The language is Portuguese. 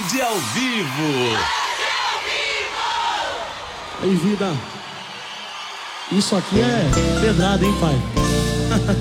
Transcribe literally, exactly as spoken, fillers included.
Cleide ao vivo. Aí, vida. Isso aqui é pedrada, hein, pai?